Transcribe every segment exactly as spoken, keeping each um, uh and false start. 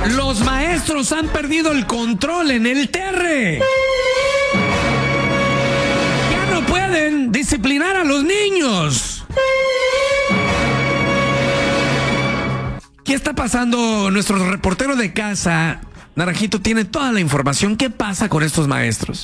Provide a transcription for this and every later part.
Los maestros han perdido el control en el T R. Ya no pueden disciplinar a los niños. ¿Qué está pasando? Nuestro reportero de casa, Naranjito, tiene toda la información. ¿Qué pasa con estos maestros?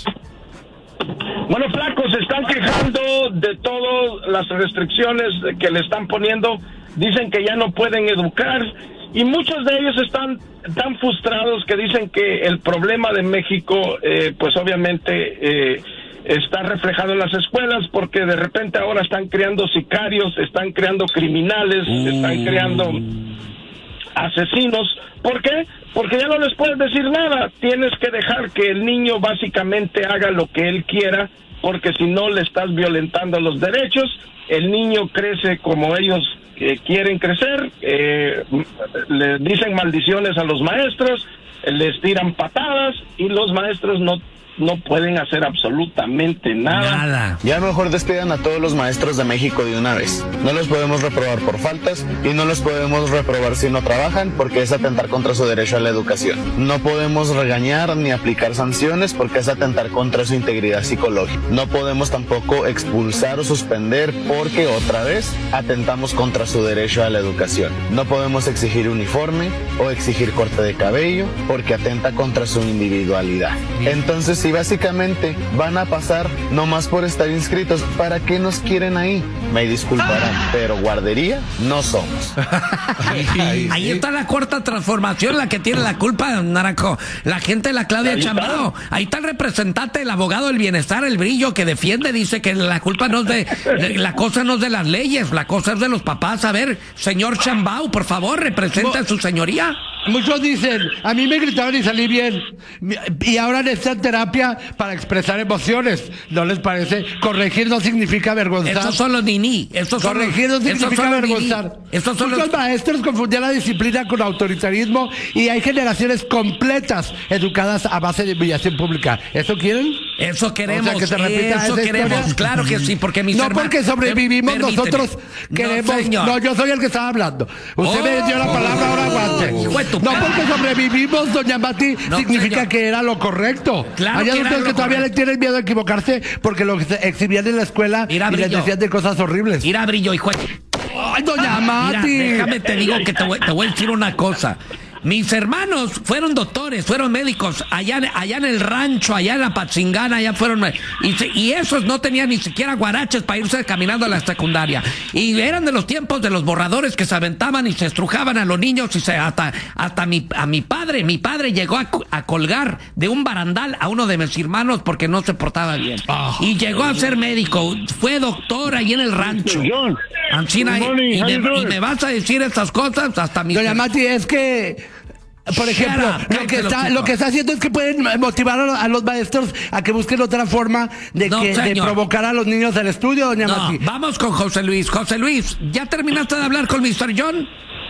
Bueno, Flaco, se están quejando de todas las restricciones que le están poniendo. Dicen que ya no pueden educar y muchos de ellos están tan frustrados que dicen que el problema de México, eh, pues obviamente eh, está reflejado en las escuelas, porque de repente ahora están creando sicarios, están creando criminales, uh. están creando asesinos. ¿Por qué? Porque ya no les puedes decir nada. Tienes que dejar que el niño básicamente haga lo que él quiera, porque si no le estás violentando los derechos. El niño crece como ellos eh, quieren crecer, eh, le dicen maldiciones a los maestros, les tiran patadas y los maestros no no pueden hacer absolutamente nada. Nada. Ya mejor despidan a todos los maestros de México de una vez. No los podemos reprobar por faltas y no los podemos reprobar si no trabajan, porque es atentar contra su derecho a la educación. No podemos regañar ni aplicar sanciones porque es atentar contra su integridad psicológica. No podemos tampoco expulsar o suspender porque otra vez atentamos contra su derecho a la educación. No podemos exigir uniforme o exigir corte de cabello porque atenta contra su individualidad. Entonces, si básicamente van a pasar nomás por estar inscritos, ¿para qué nos quieren ahí? Me disculparán, pero guardería no somos. Ahí, ahí está la cuarta transformación, la que tiene la culpa, Naranjo. La gente de la Claudia Sheinbaum. Ahí está el representante, el abogado del bienestar, el Brillo, que defiende, dice que la culpa no es de, de la cosa no es de las leyes, la cosa es de los papás. A ver, señor Sheinbaum, por favor, representa a su señoría. Muchos dicen, a mí me gritaron y salí bien, y ahora necesitan terapia para expresar emociones. ¿No les parece? Corregir no significa avergonzar. Esos son los niní. Esos son Corregir no los, significa avergonzar. Esos son Muchos los... maestros confundían la disciplina con autoritarismo y hay generaciones completas educadas a base de humillación pública. ¿Eso quieren? Eso queremos. O sea, que se repita eso esa queremos. historia. Claro que sí, porque mis No, hermanos... porque sobrevivimos Permíteme. nosotros queremos... No, no, yo soy el que estaba hablando. Usted oh, me dio la palabra, ahora aguante. No, porque sobrevivimos, doña Mati, no, significa señor. que era lo correcto. Claro. Hay ustedes que todavía le tienen miedo a equivocarse porque lo exhibían en la escuela Mira, y les decían de cosas horribles. Mira, Brillo, hijo. Ay, doña Mati. Mira, déjame te digo que te voy, te voy a decir una cosa. Mis hermanos fueron doctores, fueron médicos, allá, allá en el rancho, allá en la Pachingana, allá fueron, y, y esos no tenían ni siquiera guaraches para irse caminando a la secundaria. Y eran de los tiempos de los borradores que se aventaban y se estrujaban a los niños y se, hasta, hasta mi, a mi padre, mi padre llegó a, a colgar de un barandal a uno de mis hermanos porque no se portaba bien. Oh, y llegó a ser médico, fue doctor ahí en el rancho. Ancina, y, y, me, y me vas a decir estas cosas hasta mi... Doña Mati, es que... Por ejemplo, lo que está lo que está haciendo es que pueden motivar a los maestros a que busquen otra forma de, no, que, de provocar a los niños al estudio, doña no, Mati. Vamos con José Luis. José Luis, ¿ya terminaste de hablar con mister John?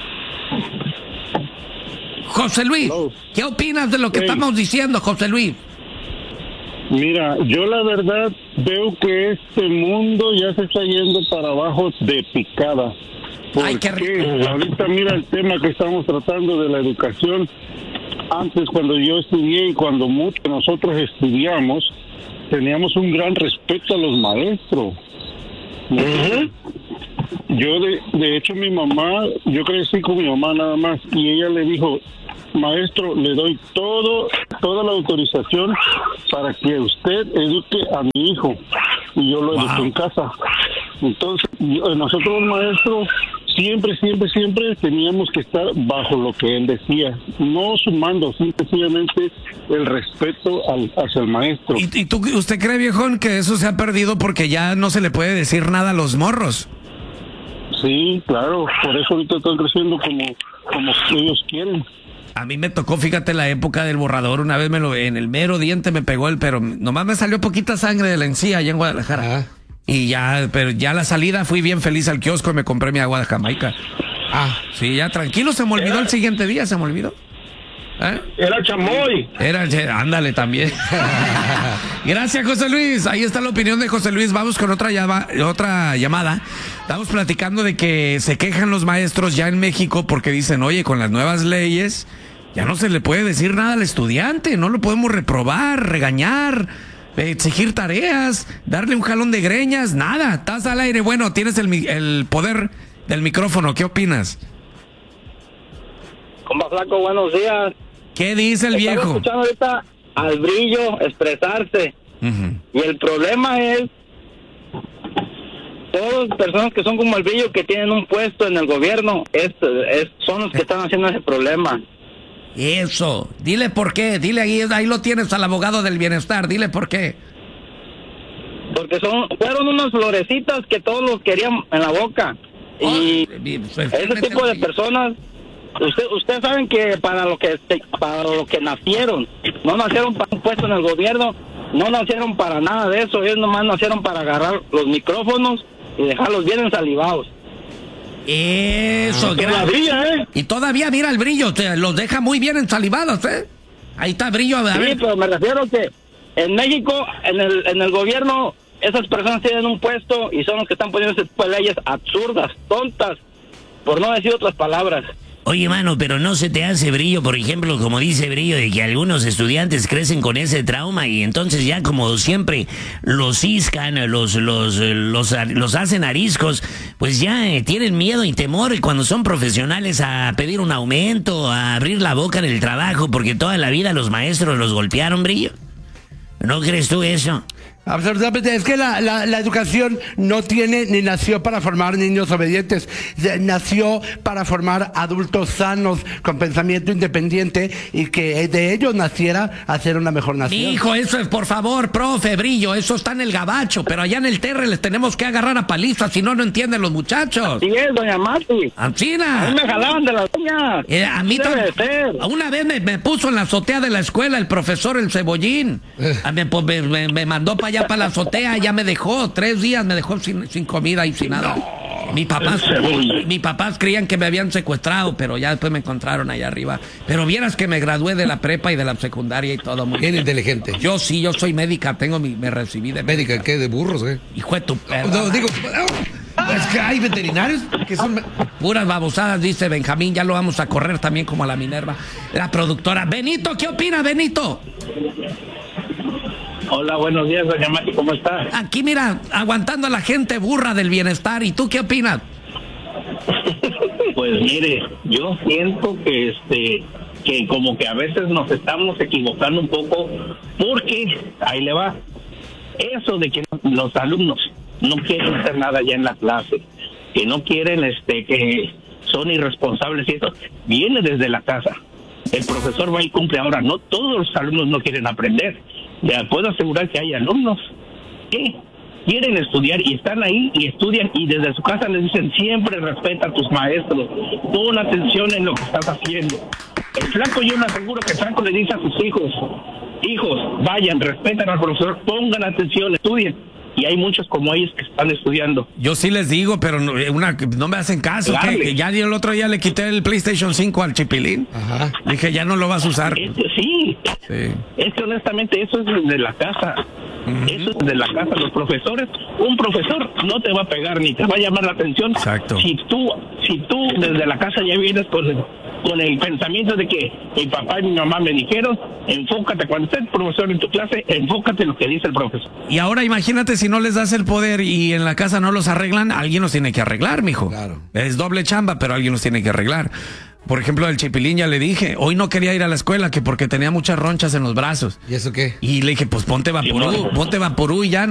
José Luis, Hello. ¿Qué opinas de lo que hey. estamos diciendo, José Luis? Mira, yo la verdad veo que este mundo ya se está yendo para abajo de picada. Ay, qué rico. Ahorita mira el tema que estamos tratando de la educación. Antes, cuando yo estudié y cuando muchos de nosotros estudiamos, teníamos un gran respeto a los maestros. Uh-huh. Yo, de, de hecho, mi mamá, yo crecí con mi mamá nada más, y ella le dijo, maestro, le doy todo, toda la autorización para que usted eduque a mi hijo. Y yo lo eduqué wow. en casa. Entonces, yo, nosotros los maestros siempre, siempre, siempre teníamos que estar bajo lo que él decía, no sumando, simplemente el respeto al, hacia el maestro. ¿Y, y tú, usted cree, viejón, que eso se ha perdido porque ya no se le puede decir nada a los morros? Sí, claro, por eso ahorita están creciendo como, como ellos quieren. A mí me tocó, fíjate, la época del borrador. Una vez me lo en el mero diente me pegó el, pero nomás me salió poquita sangre de la encía allá en Guadalajara. Ah. Y ya, pero ya a la salida fui bien feliz al kiosco y me compré mi agua de Jamaica. Ah, sí, ya tranquilo, se me olvidó era, el siguiente día, se me olvidó. ¿Eh? Era chamoy. Era, ándale también. Gracias, José Luis. Ahí está la opinión de José Luis. Vamos con otra, llama, otra llamada. Estamos platicando de que se quejan los maestros ya en México porque dicen, oye, con las nuevas leyes, Ya no se le puede decir nada al estudiante, no lo podemos reprobar, regañar, exigir tareas, darle un jalón de greñas, nada. Estás al aire, bueno, tienes el, el poder del micrófono, ¿qué opinas? Compa Flaco, buenos días. ¿Qué dice el Estaba viejo? escuchando ahorita al Brillo expresarse. Uh-huh. Y el problema es todas las personas que son como el Brillo, que tienen un puesto en el gobierno, es, es, son los que están haciendo ese problema. Eso, dile por qué, dile ahí, ahí lo tienes al abogado del bienestar, dile por qué. Porque son fueron unas florecitas que todos los querían en la boca. Y Oh, ese tipo de personas, usted, ustedes saben que para lo que para lo que nacieron, no nacieron para un puesto en el gobierno, no nacieron para nada de eso, ellos nomás nacieron para agarrar los micrófonos y dejarlos bien ensalivados. Eso, Ah, todavía, ¿eh? Y todavía, mira el Brillo, te los deja muy bien ensalivados, ¿eh? Ahí está Brillo, a ver. Sí, pero me refiero que en México, en el en el gobierno, esas personas tienen un puesto y son los que están poniendo ese tipo de leyes absurdas, tontas, por no decir otras palabras. Oye, mano, pero no se te hace, Brillo, por ejemplo, como dice Brillo, de que algunos estudiantes crecen con ese trauma y entonces ya como siempre los ciscan, los los los, los hacen ariscos, pues ya eh, tienen miedo y temor cuando son profesionales a pedir un aumento, a abrir la boca en el trabajo, porque toda la vida los maestros los golpearon, Brillo. ¿No crees tú eso? Absolutamente, es que la, la, la educación no tiene ni nació para formar niños obedientes, nació para formar adultos sanos, con pensamiento independiente y que de ellos naciera hacer una mejor nación. Mi hijo, eso es, por favor, profe, Brillo, eso está en el gabacho, pero allá en el Terre les tenemos que agarrar a palizas, si no, no entienden los muchachos. Sí es, doña Mati. Ancina. A mí me jalaban de las uñas. Eh, a mí Debe tam- de ser. Una vez me, me puso en la azotea de la escuela el profesor El Cebollín. A mí, pues, me, me, me mandó para allá, para la azotea, ya me dejó. Tres días me dejó sin, sin comida y sin nada. Mi papás, mi papás creían que me habían secuestrado, pero ya después me encontraron allá arriba. Pero vieras que me gradué de la prepa y de la secundaria y todo muy Bien bien. inteligente. Yo sí, yo soy médica, tengo mi, me recibí de médica. ¿Médica qué? ¿De burros, eh? Hijo de tu perra. No, digo, es que hay veterinarios que son... Puras babosadas, dice Benjamín, ya lo vamos a correr también como a la Minerva. La productora. Benito, ¿qué opina, Benito? Hola, buenos días, doña Mati, ¿cómo está? Aquí, mira, aguantando a la gente burra del bienestar. ¿Y tú qué opinas? Pues mire, yo siento que este que como que a veces nos estamos equivocando un poco, porque ahí le va eso de que los alumnos no quieren hacer nada ya en la clase, que no quieren, este que son irresponsables y eso viene desde la casa. El profesor va y cumple. Ahora, no todos los alumnos no quieren aprender. Ya puedo asegurar que hay alumnos que quieren estudiar y están ahí y estudian, y desde su casa les dicen: siempre respeta a tus maestros, pon atención en lo que estás haciendo. El Flaco, yo me aseguro que Franco le dice a sus hijos: hijos, vayan, respeten al profesor, pongan atención, estudien. Y hay muchos como ellos que están estudiando. Yo sí les digo, pero no, una, no me hacen caso. Que, que ya el otro día le quité el PlayStation cinco al Chipilín. Ajá. Dije, ya no lo vas a usar. Es que sí, Sí. es que honestamente eso es desde la casa. Eso es de la casa. Los profesores, un profesor no te va a pegar ni te va a llamar la atención. Exacto. Si tú, si tú desde la casa ya vienes con el, con el pensamiento de que mi papá y mi mamá me dijeron, enfócate, cuando esté el profesor en tu clase, enfócate en lo que dice el profesor. Y ahora imagínate si no les das el poder y en la casa no los arreglan, alguien los tiene que arreglar, mijo. Claro. Es doble chamba, pero alguien los tiene que arreglar. Por ejemplo, el Chipilín ya le dije, hoy no quería ir a la escuela que porque tenía muchas ronchas en los brazos. ¿Y eso qué? Y le dije, pues ponte vaporú, ponte vaporú y ya.